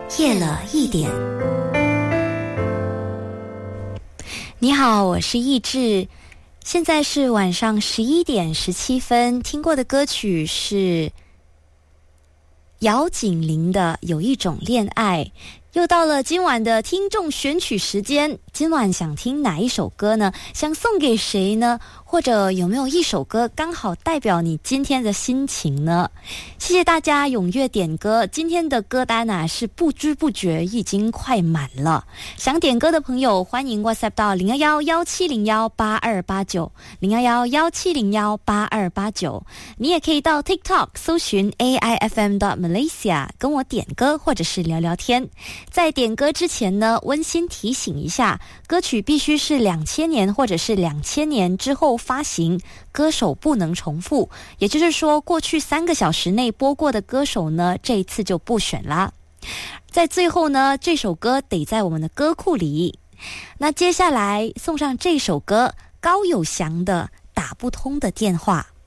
夜了一点。你好，我是易志，现在是晚上11点17分，听过的歌曲是姚锦麟的《有一种恋爱》。又到了今晚的听众选曲时间，今晚想听哪一首歌呢？想送给谁呢？或者有没有一首歌刚好代表你今天的心情呢？谢谢大家踊跃点歌，今天的歌单啊是不知不觉已经快满了。想点歌的朋友欢迎 WhatsApp 到011-1701-8289 011-1701-8289，你也可以到 TikTok 搜寻 AIFM.Malaysia 跟我点歌或者是聊聊天。在点歌之前呢，温馨提醒一下，歌曲必须是2000年或者是2000年之后发行，歌手不能重复，也就是说过去3个小时内播过的歌手呢，这一次就不选啦。在最后呢，这首歌得在我们的歌库里。那接下来送上这首歌，高友翔的《打不通的电话》。